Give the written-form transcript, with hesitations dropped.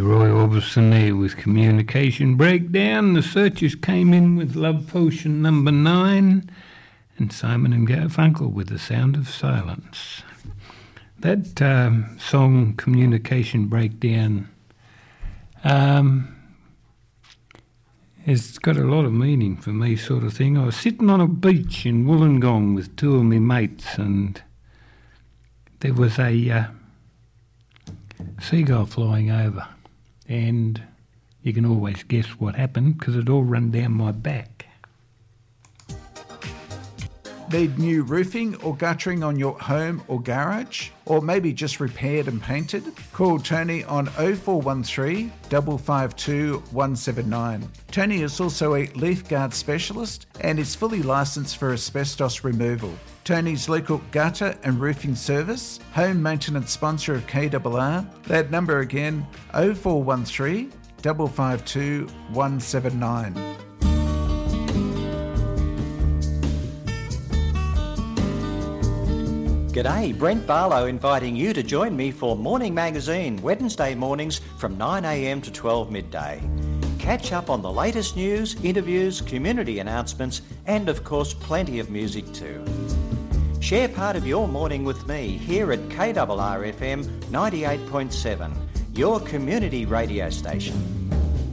Roy Orbison there with Communication Breakdown. The Searchers came in with Love Potion number 9 and Simon and Garfunkel with The Sound of Silence. That song, Communication Breakdown, it's got a lot of meaning for me, sort of thing. I was sitting on a beach in Wollongong with two of my mates, and there was a seagull flying over, and you can always guess what happened because it all ran down my back. Need new roofing or guttering on your home or garage? Or maybe just repaired and painted? Call Tony on 0413 552 179. Tony is also a leaf guard specialist and is fully licensed for asbestos removal. Tony's local gutter and roofing service, home maintenance sponsor of KRR. That number again, 0413 552 179. G'day, Brent Barlow inviting you to join me for Morning Magazine, Wednesday mornings from 9am to 12 midday. Catch up on the latest news, interviews, community announcements, and of course plenty of music too. Share part of your morning with me here at KRR FM 98.7, your community radio station.